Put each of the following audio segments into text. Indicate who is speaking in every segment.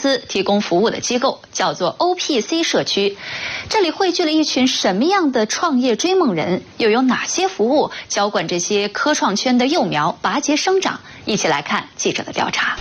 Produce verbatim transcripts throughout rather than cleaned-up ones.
Speaker 1: 司提供服务的机构，叫做 O P C 社区。这里汇聚了一群什么样的创业追梦人？又有哪些服务浇灌这些科创圈的幼苗拔节生长？一起来看记者的调查。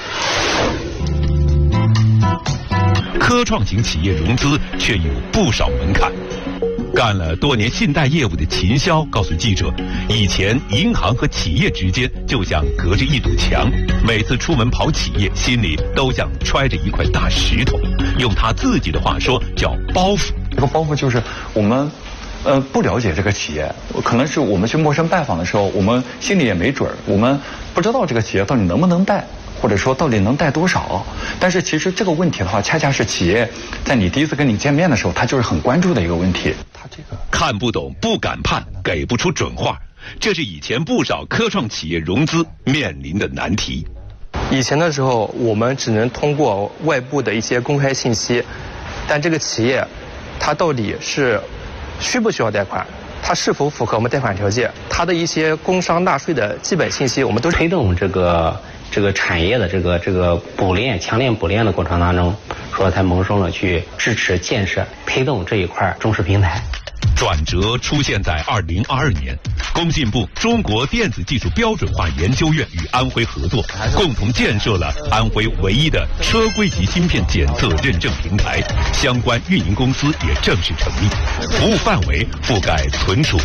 Speaker 2: 科创型企业融资却有不少门槛。干了多年信贷业务的秦霄告诉记者，以前银行和企业之间就像隔着一堵墙，每次出门跑企业，心里都像揣着一块大石头。用他自己的话说，叫包袱。
Speaker 3: 这个包袱就是我们，呃，不了解这个企业，可能是我们去陌生拜访的时候，我们心里也没准儿，我们不知道这个企业到底能不能带。或者说到底能带多少？但是其实这个问题的话，恰恰是企业在你第一次跟你见面的时候，他就是很关注的一个问题。他这个
Speaker 2: 看不懂，不敢判，给不出准话，这是以前不少科创企业融资面临的难题。
Speaker 4: 以前的时候，我们只能通过外部的一些公开信息，但这个企业，它到底是需不需要贷款？它是否符合我们贷款条件？它的一些工商纳税的基本信息，我们都
Speaker 5: 推动这个。这个产业的这个这个补链强链补链的过程当中，说才萌生了去支持建设推动这一块中实平台。
Speaker 2: 转折出现在二零二二年，工信部中国电子技术标准化研究院与安徽合作，共同建设了安徽唯一的车规级芯片检测认证平台，相关运营公司也正式成立，服务范围覆盖存储、